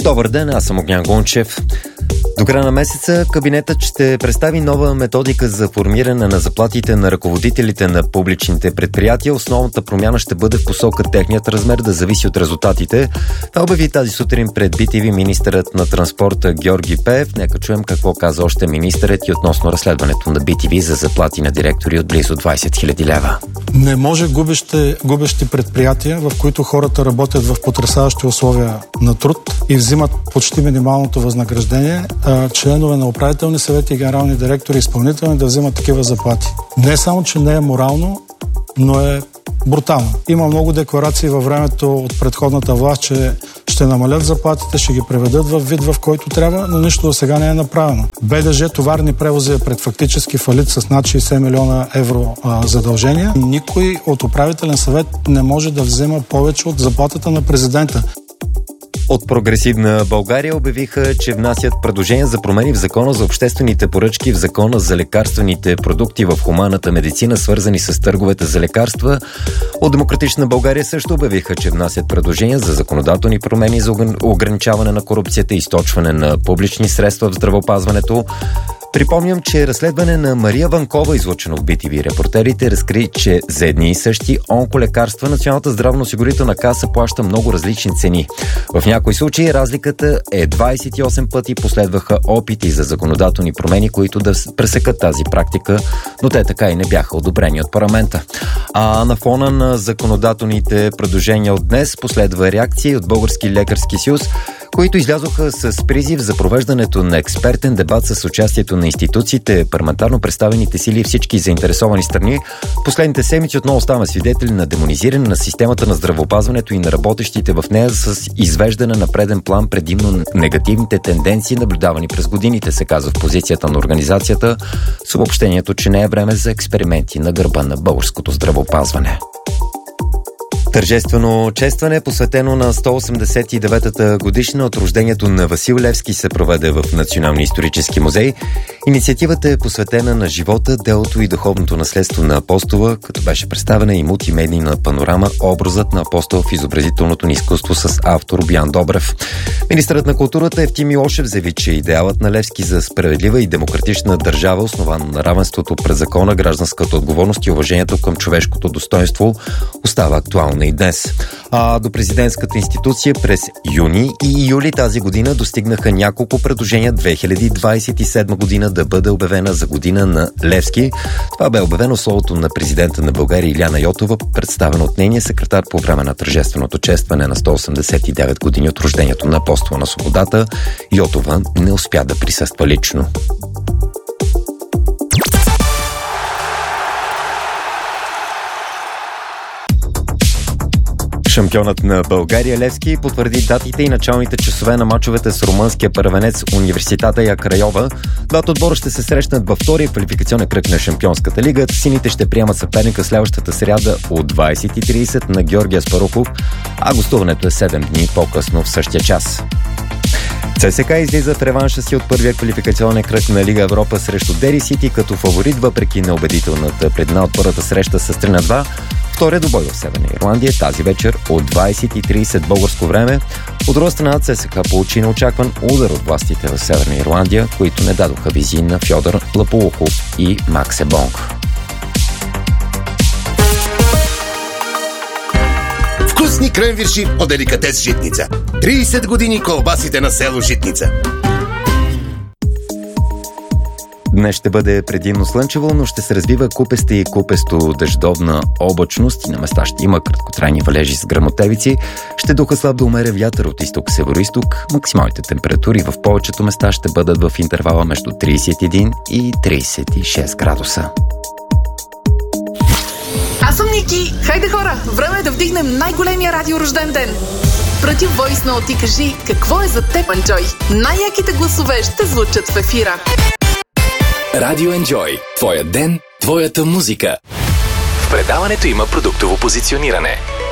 Добър ден, аз съм Огнян Гончев. До края на месеца кабинетът ще представи нова методика за формиране на заплатите на ръководителите на публичните предприятия. Основната промяна ще бъде в посока техният размер да зависи от резултатите. Това обяви тази сутрин пред BTV министърът на транспорта Георги Пеев. Нека чуем какво каза още министърът и относно разследването на BTV за заплати на директори от близо 20 000 лева. Не може губещи предприятия, в които хората работят в потресаващи условия на труд и взимат почти минималното възнаграждение, членове на управителни съвети, генерални директори, изпълнителни да взимат такива заплати. Не само, че не е морално, но е брутално. Има много декларации във времето от предходната власт, че ще намалят заплатите, ще ги преведат в вид, в който трябва, но нищо до сега не е направено. БДЖ товарни превози е пред фактически фалит с над 60 милиона евро задължения. Никой от управителен съвет не може да взема повече от заплатата на президента. От Прогресивна България обявиха, че внасят предложения за промени в Закона за обществените поръчки, в Закона за лекарствените продукти в хуманната медицина, свързани с търговете за лекарства. От Демократична България също обявиха, че внасят предложения за законодателни промени за ограничаване на корупцията и източване на публични средства в здравеопазването. Припомням, че разследване на Мария Ванкова, излъчено в BTV репортерите, разкри, че за едни и същи онколекарства Националната здравноосигурителна каса плаща много различни цени. В някои случаи разликата е 28 пъти. Последваха опити за законодателни промени, които да пресекат тази практика, но те така и не бяха одобрени от парламента. А на фона на законодателните предложения от днес последва реакции от Български лекарски съюз, които излязоха с призив за провеждането на експертен дебат с участието на институциите, парламентарно представените сили и всички заинтересовани страни. Последните седмици отново ставаме свидетели на демонизиране на системата на здравеопазването и на работещите в нея с извеждане на преден план предимно негативните тенденции, наблюдавани през годините, се казва в позицията на организацията, с обобщението, че не е време за експерименти на гърба на българското здравеопазване. Тържествено честване, посветено на 189-та годишна от рождението на Васил Левски, се проведе в Националния исторически музей. Инициативата е посветена на живота, делото и духовното наследство на апостола, като беше представена и мултимедийна панорама образът на апостол в изобразителното ни изкуство с автор Бян Добрев. Министърът на културата Евтим Милошев заяви, че идеалът на Левски за справедлива и демократична държава, основана на равенството пред закона, гражданската отговорност и уважението към човешкото достоинство, остава актуална и днес. А до президентската институция през юни и юли тази година достигнаха няколко предложения 2027 година да бъде обявена за година на Левски. Това бе обявено словото на президента на България Илияна Йотова, представено от нейния секретар по време на тържественото честване на 189 години от рождението на апостола на свободата. Йотова не успя да присъства лично. Шампионът на България Левски потвърди датите и началните часове на мачовете с румънския първенец Университета Я Крайова. Двата отбора ще се срещнат във втория квалификационен кръг на Шампионската лига. Сините ще приемат съперника следващата сряда от 20:30 на Георги Аспарухов, а гостуването е 7 дни по-късно в същия час. ЦСКА излиза в реванша си от първия квалификационен кръг на Лига Европа срещу Дери Сити като фаворит, въпреки неубедителната предна от първата среща с 3-2. Втория добой в Северна Ирландия тази вечер от 20:30 българско време. От друга страна, ЦСКА получи неочакван удар от властите в Северна Ирландия, които не дадоха визи на Фьодор Лапулухов и Максе Бонг. Вкусни кренвирши от деликатес Житница. 30 години колбасите на село Житница. Днес ще бъде предимно слънчево, но ще се развива купеста и купесто-дъждовна облачност и на места ще има краткотрайни валежи с гръмотевици. Ще духа слаб до умерен вятър от изток-североизток. Максималните температури в повечето места ще бъдат в интервала между 31 и 36 градуса. Аз съм Ники. Хайде хора, време е да вдигнем най-големия радиорожден ден. Прати войс ноут и кажи какво е за теб, Enjoy. Най-яките гласове ще звучат в ефира. Радио Enjoy. Твоя ден, твоята музика. В предаването има продуктово позициониране.